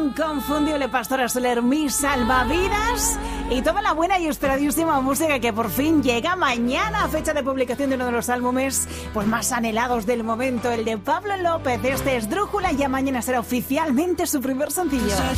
inconfundible Pastora Soler, Mi Salvavidas, y toda la buena y esperadísima música que por fin llega mañana, fecha de publicación de uno de los álbumes pues más anhelados del momento, el de Pablo López. Este es Drújula, ya mañana será oficialmente su primer sencillo.